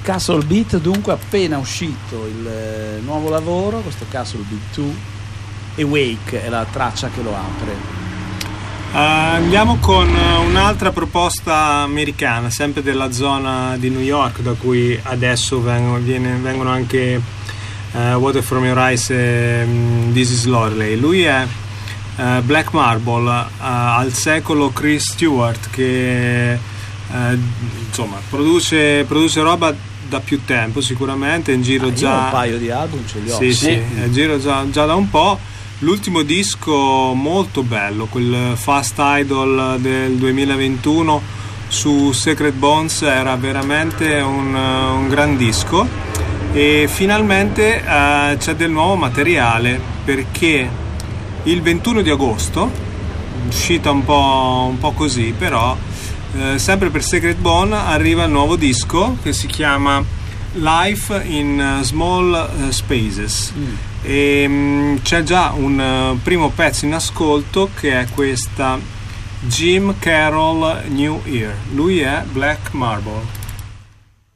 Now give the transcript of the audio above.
Castle Beat, dunque, appena uscito il nuovo lavoro, questo Castle Beat 2, e Wake è la traccia che lo apre. Andiamo con un'altra proposta americana, sempre della zona di New York, da cui adesso vengono anche Water From Your Eyes e This Is Loreley. Lui è Black Marble, al secolo Chris Stewart, che insomma produce roba da più tempo, sicuramente in giro già un paio di album ce li ho. Sì, in giro già da un po'. L'ultimo disco molto bello, quel Fast Idol del 2021 su Sacred Bones, era veramente un gran disco, e finalmente c'è del nuovo materiale, perché il 21 di agosto, uscita un po' così, però sempre per Sacred Bone arriva il nuovo disco che si chiama Life in Small Spaces. E c'è già un primo pezzo in ascolto, che è questa Jim Carroll New Year. Lui è Black Marble.